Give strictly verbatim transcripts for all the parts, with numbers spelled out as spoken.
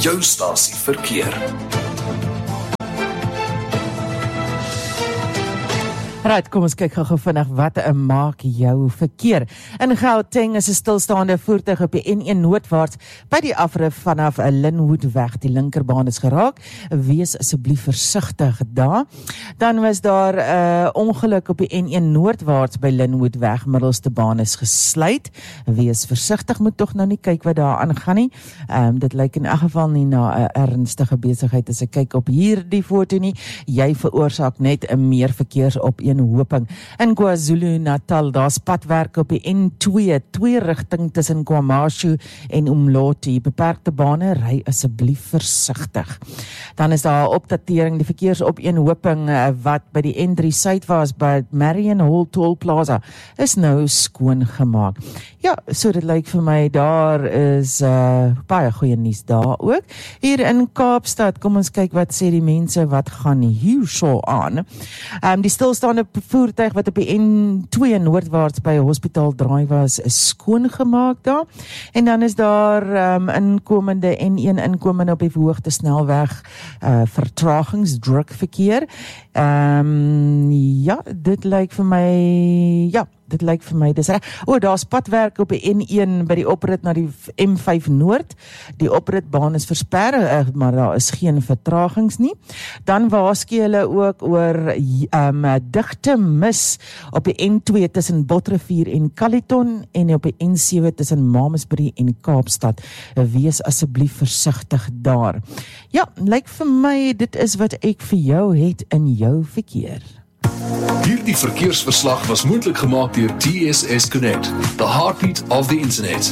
jou stasie verkeer. Right, kom ons kyk gou vinnig wat maak jou verkeer. In Gauteng is 'n stilstaande voertuig op die N een noordwaarts by die afrit vanaf Lynnwoodweg. Die linkerbaan is geraak. Wees asseblief versigtig daar. Dan was daar 'n uh, ongeluk op die N een noordwaarts by Lynnwoodweg. Middelste baan is gesluit. Wees versigtig, moet tog nou nie kyk wat daar aangaan nie. Um, dit lyk in elk geval nie na 'n uh, ernstige besigheid as ek kyk op hierdie foto nie. Jy veroorsaak net 'n uh, meer verkeers op een hoping. In KwaZulu-Natal, daar's padwerk op die N twee, twee rigting tussen KwaMashu en Umloti. Beperkte bane, ry asseblief versigtig. Dan is daar 'n opdatering, die verkeersopeenhoping wat by die N drie suid was by Marion Hall Toll Plaza is nou skoon gemaak. Ja, so dit lyk vir my daar is uh, baie goeie nuus daar ook. Hier in Kaapstad, kom ons kyk wat sê die mense wat gaan hierso aan. Um, die stilstaande voertuig wat op die N twee noordwaarts by Hospitaal Drive was, is skoongemaak daar. En dan is daar um, inkomende N een inkomende op die verhoogde snelweg uh, vertragings, druk verkeer. Um, ja, dit lyk vir my, ja, dit lyk vir my, dis reg. O, daar's padwerk op die N een by die oprit na die M vyf Noord. Die opritbaan is versper, maar daar is geen vertragings nie. Dan waarsku hulle ook oor um, digte mis op die N twee tussen Botrivier en Calliton en op die N sewe tussen Mamasbury en Kaapstad. Wees asseblief versigtig daar. Ja, lyk vir my, dit is wat ek vir jou het in jou verkeer. Hierdie verkeersverslag was moontlik gemaak deur T S S Connect, the heartbeat of the internet.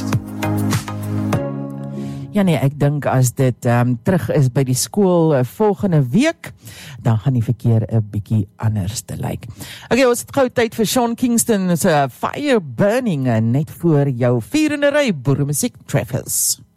Ja nee, ek dink as dit um, terug is by die skool uh, volgende week, dan gaan die verkeer 'n bietjie anders te lyk. Okay, ons het gou tyd vir Sean Kingston se uh, Fire Burning, uh, net voor jou vierende ry boeremusiek Treffers.